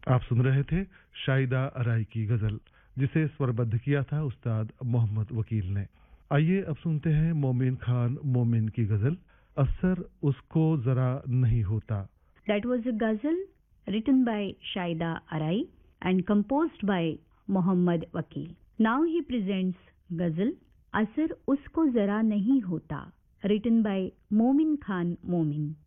आप सुन रहे थे शाहिदा अराई की गजल, जिसे स्वरबद्ध किया था उस्ताद मोहम्मद वकील ने। आइए अब सुनते हैं मोमिन खान मोमिन की गजल, असर उसको जरा नहीं होता। That was a ghazal written by Shaida Arai and composed by Mohammad Wakil. Now he presents ghazal Asar Usko Zara Nahi Hota, written by Momin Khan Momin.